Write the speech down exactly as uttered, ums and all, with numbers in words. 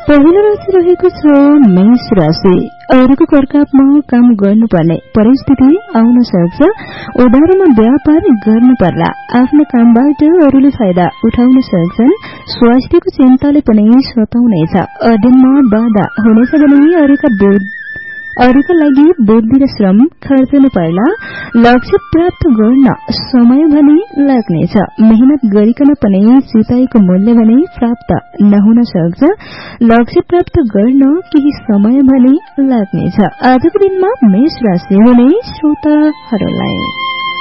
पहिलो राशि रहेको छ मेष राशि। अरूको करकापमा काम गर्नुपर्ने परिस्थिति आउन सक्छ। उधारोमा व्यापार गर्नु पर्ला। आफ्नो कामबाट अरूले फाइदा उठाउन सक्छन्। स्वास्थ्यको चिन्ताले पनि सताउनेछ। अध्ययनमा बाधा हुनेछ भने अरूका अरूका लागि बुद्धि र श्रम खर्चनु पर्ला। लक्ष्य प्राप्त गर्न समय भने लाग्नेछ। मेहनत गरिकन पनि सिताइको मूल्य भने प्राप्त नहुन सक्छ। लक्ष्य प्राप्त गर्न केही समय भने लाग्नेछ। आजको दिनमा मेष राशि हुने श्रोताहरूलाई